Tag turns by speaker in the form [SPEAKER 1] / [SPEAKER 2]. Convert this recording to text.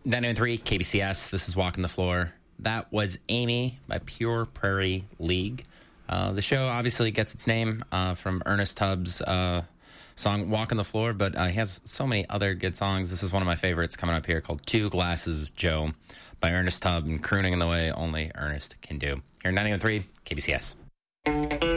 [SPEAKER 1] 993 KBCS. This is Walking the Floor. That was Amy by Pure Prairie League. The show obviously gets its name from Ernest Tubbs' song Walking the Floor, but he has so many other good songs. This is one of my favorites coming up here called Two Glasses Joe by Ernest Tubb and crooning in the way only Ernest can do. Here 993 KBCS.